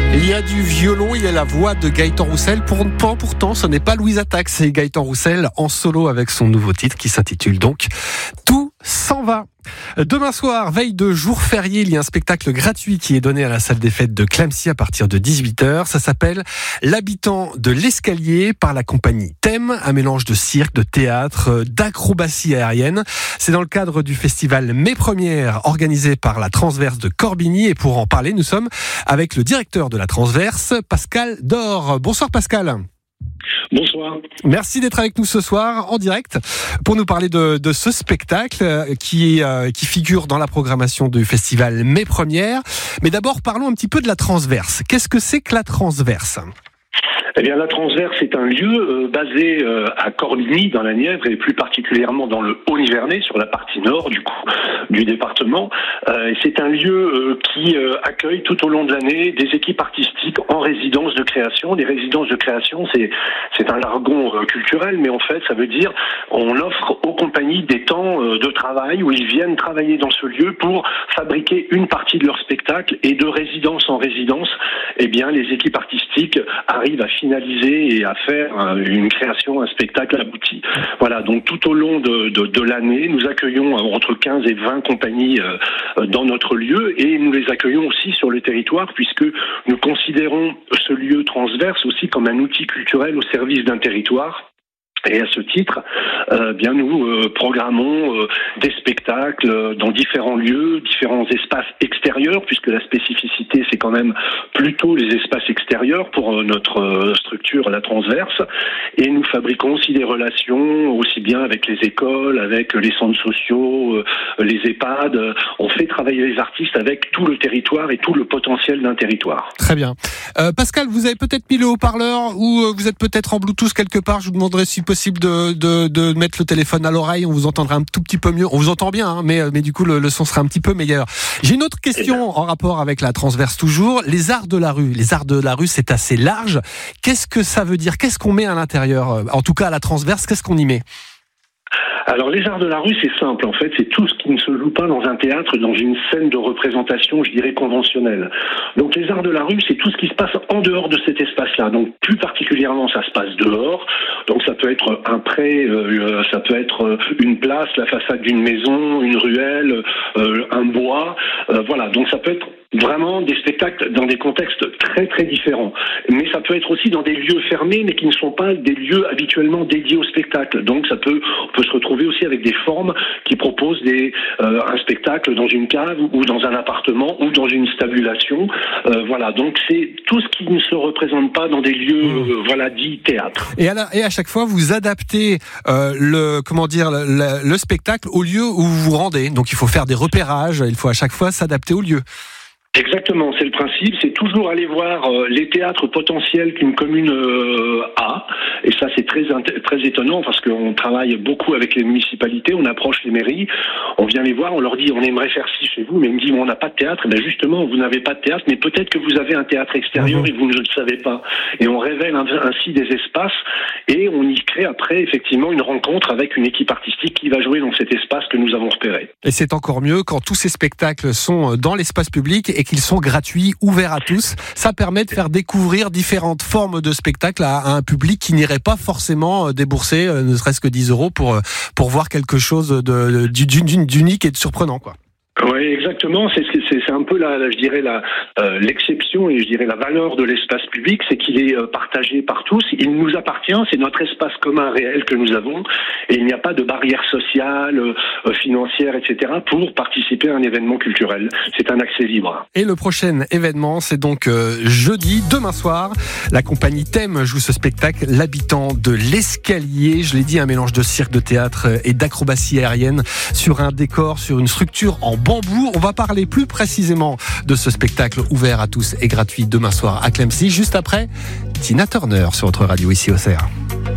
Il y a du violon, il y a la voix de Gaëtan Roussel. Pourtant, ce n'est pas Louise Attaque, c'est Gaëtan Roussel en solo avec son nouveau titre qui s'intitule donc Tout s'en va. Demain soir, veille de jour férié, il y a un spectacle gratuit qui est donné à la salle des fêtes de Clamecy à partir de 18h. Ça s'appelle L'habitant de l'escalier par la compagnie Thème, un mélange de cirque, de théâtre, d'acrobatie aérienne. C'est dans le cadre du festival Mes Premières organisé par la Transverse de Corbigny. Et pour en parler, nous sommes avec le directeur de la Transverse, Pascal Dor. Bonsoir Pascal. Bonsoir. Merci d'être avec nous ce soir en direct pour nous parler de ce spectacle qui figure dans la programmation du festival Mes Premières. Mais d'abord, parlons un petit peu de la Transverse. Qu'est-ce que c'est que la Transverse ? Eh bien, la Transverse est un lieu basé à Corbigny, dans la Nièvre, et plus particulièrement dans le Haut-Nivernais, sur la partie nord du département. C'est un lieu qui accueille tout au long de l'année des équipes artistiques en résidence de création. Les résidences de création, c'est un jargon culturel, mais en fait, ça veut dire on offre aux compagnies des temps de travail où ils viennent travailler dans ce lieu pour fabriquer une partie de leur spectacle, et de résidence en résidence, eh bien, les équipes artistiques arrivent à finaliser et à faire une création, un spectacle abouti. Voilà, donc tout au long de l'année, nous accueillons entre 15 et 20 compagnies dans notre lieu, et nous les accueillons aussi sur le territoire, puisque nous considérons ce lieu transverse aussi comme un outil culturel au service d'un territoire. Et à ce titre, bien nous programmons des spectacles dans différents lieux, différents espaces extérieurs, puisque la spécificité c'est quand même plutôt les espaces extérieurs pour notre structure, la Transverse. Et nous fabriquons aussi des relations, aussi bien avec les écoles, avec les centres sociaux, les EHPAD. On fait travailler les artistes avec tout le territoire et tout le potentiel d'un territoire. Très bien. Pascal, vous avez peut-être mis le haut-parleur ou vous êtes peut-être en Bluetooth quelque part. Je vous demanderai si possible de mettre le téléphone à l'oreille, on vous entendra un tout petit peu mieux. On vous entend bien, hein, mais du coup le son sera un petit peu meilleur. J'ai une autre question en rapport avec la Transverse toujours. Les arts de la rue. Les arts de la rue, c'est assez large. Qu'est-ce que ça veut dire ? Qu'est-ce qu'on met à l'intérieur ? En tout cas à la Transverse, qu'est-ce qu'on y met ? Alors les arts de la rue, c'est simple, en fait, c'est tout ce qui ne se joue pas dans un théâtre, dans une scène de représentation, je dirais, conventionnelle. Donc les arts de la rue, c'est tout ce qui se passe en dehors de cet espace-là. Donc plus particulièrement, ça se passe dehors. Donc ça peut être un pré, ça peut être une place, la façade d'une maison, une ruelle, un bois. Voilà, donc ça peut être vraiment des spectacles dans des contextes très très différents. Mais ça peut être aussi dans des lieux fermés, mais qui ne sont pas des lieux habituellement dédiés au spectacle. Donc on peut se retrouver aussi avec des formes qui proposent un spectacle dans une cave ou dans un appartement ou dans une stabulation. Voilà, donc c'est tout ce qui ne se représente pas dans des lieux dits théâtre. Et à chaque fois vous adaptez le spectacle au lieu où vous vous rendez. Donc il faut faire des repérages, il faut à chaque fois s'adapter au lieu. Exactement, c'est le principe, c'est toujours aller voir les théâtres potentiels qu'une commune a, et ça c'est très étonnant parce qu'on travaille beaucoup avec les municipalités, on approche les mairies, on vient les voir, on leur dit on aimerait faire ci chez vous, mais ils me disent on n'a pas de théâtre. Et bien justement, vous n'avez pas de théâtre, mais peut-être que vous avez un théâtre extérieur et vous ne le savez pas. Et on révèle ainsi des espaces et on y crée après effectivement une rencontre avec une équipe artistique qui va jouer dans cet espace que nous avons repéré. Et c'est encore mieux quand tous ces spectacles sont dans l'espace public et qu'ils sont gratuits, ouverts à tous. Ça permet de faire découvrir différentes formes de spectacles à un public qui n'irait pas forcément débourser ne serait-ce que 10 € pour voir quelque chose d'unique et de surprenant, quoi. Oui, exactement. C'est un peu l'exception et je dirais la valeur de l'espace public, c'est qu'il est partagé par tous. Il nous appartient, c'est notre espace commun réel que nous avons, et il n'y a pas de barrière sociale, financière, etc. pour participer à un événement culturel. C'est un accès libre. Et le prochain événement, c'est donc jeudi, demain soir. La compagnie Thème joue ce spectacle, L'habitant de l'escalier. Je l'ai dit, un mélange de cirque, de théâtre et d'acrobatie aérienne sur un décor, sur une structure en bambou. On va parler plus précisément de ce spectacle ouvert à tous et gratuit demain soir à Clamecy, juste après Tina Turner sur votre radio ici au CR.